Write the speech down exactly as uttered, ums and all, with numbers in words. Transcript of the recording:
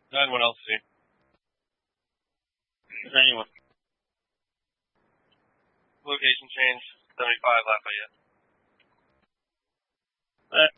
Anyone else see? Is there anyone? Location change, seventy-five Lafayette. Alright.